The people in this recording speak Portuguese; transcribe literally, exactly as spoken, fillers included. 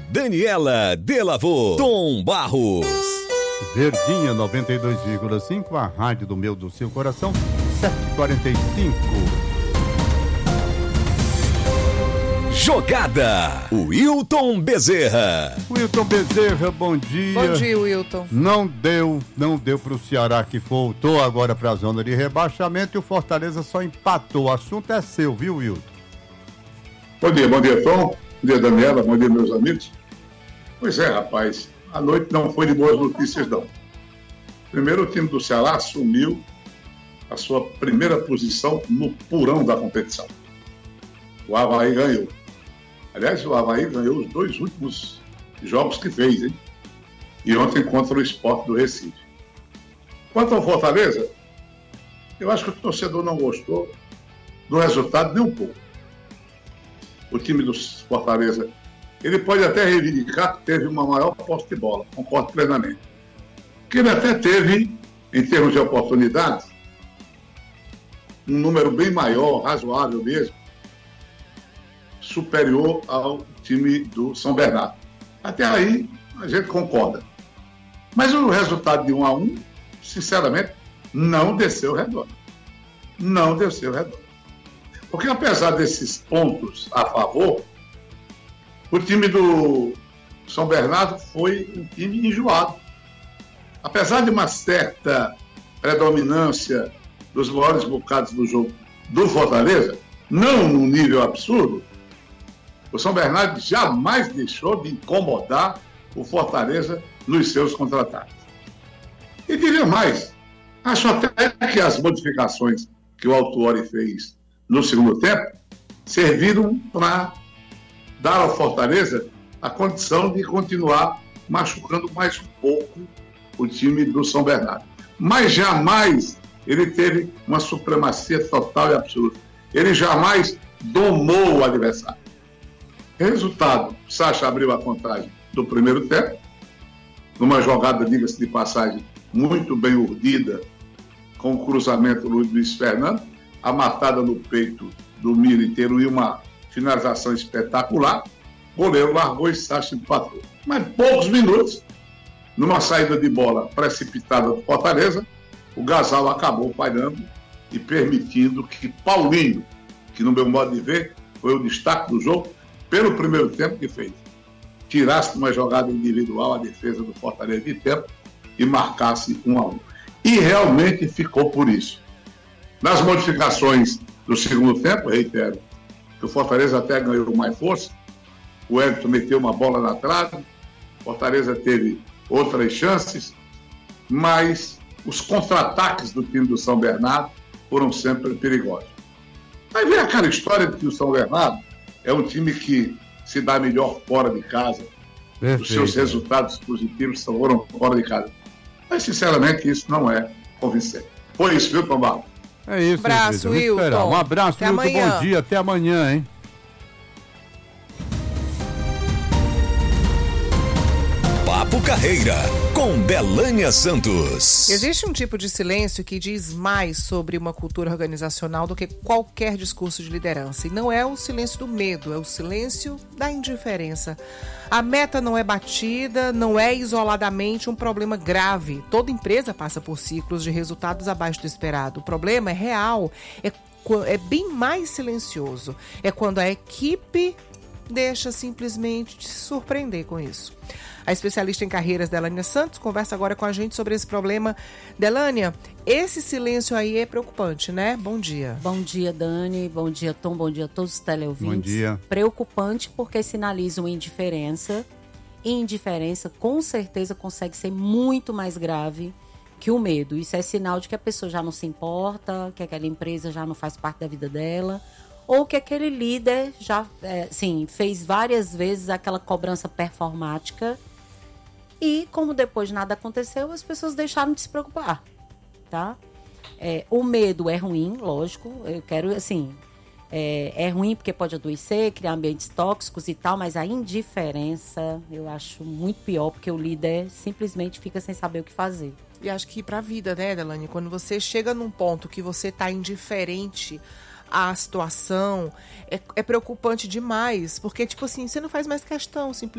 Daniela Delavô, Tom Barros. Verdinha noventa e dois vírgula cinco, a rádio do meu, do seu coração, sete e quarenta e cinco. Jogada, Wilton Bezerra. Wilton Bezerra, bom dia. Bom dia, Wilton. Não deu, não deu pro Ceará, que voltou agora pra zona de rebaixamento, e o Fortaleza só empatou. O assunto é seu, viu, Wilton? Bom dia, bom dia, Tom. Bom dia, Daniela. Bom dia, meus amigos. Pois é, rapaz, a noite não foi de boas notícias, não. Primeiro, o time do Ceará assumiu a sua primeira posição no purão da competição. O Avaí ganhou. Aliás, o Avaí ganhou os dois últimos jogos que fez, hein? E ontem contra o Sport do Recife. Quanto ao Fortaleza, eu acho que o torcedor não gostou do resultado nem um pouco. O time do Fortaleza, ele pode até reivindicar que teve uma maior posse de bola, concordo plenamente. Que ele até teve, em termos de oportunidades, um número bem maior, razoável mesmo, superior ao time do São Bernardo. Até aí, a gente concorda. Mas o resultado de um a um, sinceramente, não desceu redondo. Não desceu redondo. Porque apesar desses pontos a favor, o time do São Bernardo foi um time enjoado. Apesar de uma certa predominância dos maiores bocados do jogo do Fortaleza, não num nível absurdo, o São Bernardo jamais deixou de incomodar o Fortaleza nos seus contra-ataques. E diria mais, acho até que as modificações que o Autuori fez no segundo tempo serviram para dar ao Fortaleza a condição de continuar machucando mais um pouco o time do São Bernardo. Mas jamais ele teve uma supremacia total e absoluta. Ele jamais domou o adversário. Resultado, Sacha abriu a contagem do primeiro tempo, numa jogada, diga-se de passagem, muito bem urdida, com o cruzamento do Luiz Fernando, a matada no peito do Miro inteiro e uma finalização espetacular. O goleiro largou e Sacha empatou. Mas poucos minutos, numa saída de bola precipitada do Fortaleza, o Gasal acabou falhando e permitindo que Paulinho, que no meu modo de ver foi o destaque do jogo, pelo primeiro tempo que fez, tirasse uma jogada individual a defesa do Fortaleza de tempo e marcasse um a um. E realmente ficou por isso. Nas modificações do segundo tempo, reitero, que o Fortaleza até ganhou mais força, o Everton meteu uma bola na trave, o Fortaleza teve outras chances, mas os contra-ataques do time do São Bernardo foram sempre perigosos. Aí vem aquela história de que o São Bernardo é um time que se dá melhor fora de casa. Perfeito. Os seus resultados positivos foram fora de casa. Mas, sinceramente, isso não é convincente. Foi isso, viu, Tom Barros? É isso, abraço, Wilton. Um abraço, até Wilton. Amanhã. Bom dia, até amanhã, hein? Papo Carreira, com Belânia Santos. Existe um tipo de silêncio que diz mais sobre uma cultura organizacional do que qualquer discurso de liderança. E não é o silêncio do medo, é o silêncio da indiferença. A meta não é batida, não é isoladamente um problema grave. Toda empresa passa por ciclos de resultados abaixo do esperado. O problema é real, é, é bem mais silencioso. É quando a equipe deixa simplesmente de se surpreender com isso. A especialista em carreiras, Delânia Santos, conversa agora com a gente sobre esse problema. Delânia, esse silêncio aí é preocupante, né? Bom dia. Bom dia, Dani. Bom dia, Tom. Bom dia a todos os teleouvintes. Bom dia. Preocupante porque sinaliza uma indiferença. E indiferença, com certeza, consegue ser muito mais grave que o medo. Isso é sinal de que a pessoa já não se importa, que aquela empresa já não faz parte da vida dela, ou que aquele líder já, é, sim, fez várias vezes aquela cobrança performática. E, como depois nada aconteceu, as pessoas deixaram de se preocupar, tá? É, o medo é ruim, lógico. Eu quero, assim, é, é ruim porque pode adoecer, criar ambientes tóxicos e tal, mas a indiferença eu acho muito pior, porque o líder simplesmente fica sem saber o que fazer. E acho que para a vida, né, Delânia? Quando você chega num ponto que você está indiferente à situação, é, é preocupante demais, porque, tipo assim, você não faz mais questão, simplesmente.